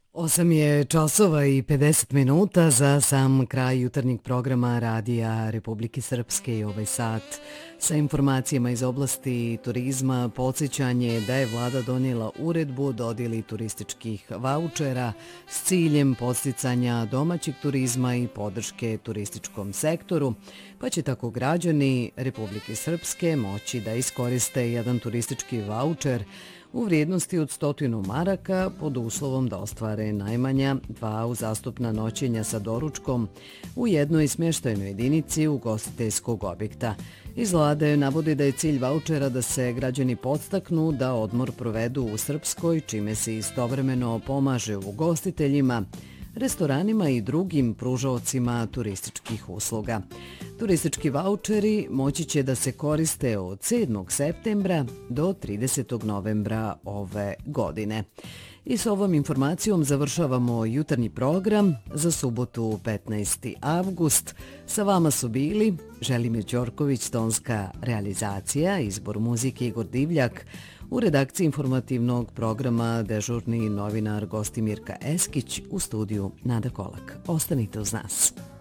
8 je časova i 50 minuta za sam kraj jutarnjeg programa Radija Republike Srpske i ovaj sat sa informacijama iz oblasti turizma. Podsjećanje da je vlada donijela uredbu o dodjeli turističkih vaučera s ciljem podsticanja domaćeg turizma i podrške turističkom sektoru, pa će tako građani Republike Srpske moći da iskoriste jedan turistički vaučer u vrijednosti od 100 maraka pod uslovom da ostvare najmanja 2 uzastopna noćenja sa doručkom u jednoj smještajnoj jedinici ugostiteljskog objekta. Iz vlade navodi da je cilj vaučera da se građani podstaknu da odmor provedu u Srpskoj, čime se istovremeno pomaže ugostiteljima, restoranima i drugim pružaocima turističkih usluga. Turistički vaučeri moći će da se koriste od 7. septembra do 30. novembra ove godine. I s ovom informacijom završavamo jutarnji program za subotu 15. avgust. Sa vama su bili Želimir Ćorković, tonska realizacija, izbor muzike Igor Divljak, u redakciji informativnog programa dežurni novinar Gostimirka Eskić, u studiju Nada Kolak. Ostanite uz nas.